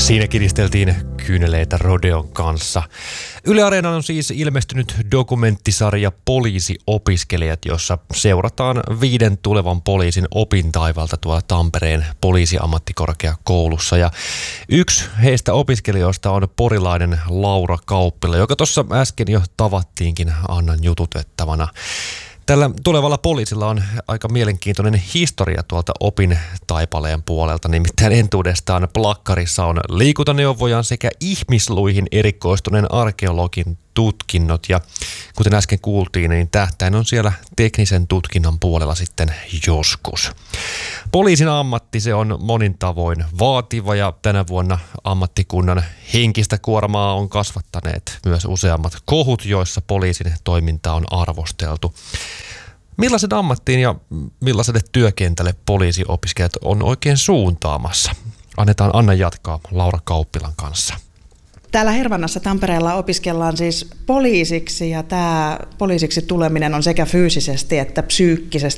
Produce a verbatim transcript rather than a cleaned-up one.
Siinä kiristeltiin kyyneleitä Rodeon kanssa. Yle Areenaan on siis ilmestynyt dokumenttisarja Poliisiopiskelijat, jossa seurataan viiden tulevan poliisin opintaivalta tuolla Tampereen poliisiammattikorkeakoulussa. Ja yksi heistä opiskelijoista on porilainen Laura Kauppila, joka tuossa äsken jo tavattiinkin Annan jututettavana. Tällä tulevalla poliisilla on aika mielenkiintoinen historia tuolta opintaipaleen puolelta. Nimittäin entuudestaan plakkarissa on liikuntaneuvojan sekä ihmisluihin erikoistuneen arkeologin tutkinnot. Ja kuten äsken kuultiin, niin tähtäin on siellä teknisen tutkinnon puolella sitten joskus. Poliisin ammatti, se on monin tavoin vaativa ja tänä vuonna ammattikunnan henkistä kuormaa on kasvattaneet myös useammat kohut, joissa poliisin toiminta on arvosteltu. Millaisen ammattiin ja millaiselle työkentälle poliisiopiskelijat on oikein suuntaamassa? Annetaan Anna jatkaa Laura Kauppilan kanssa. Täällä Hervannassa Tampereella opiskellaan siis poliisiksi ja tämä poliisiksi tuleminen on sekä fyysisesti että psyykkisesti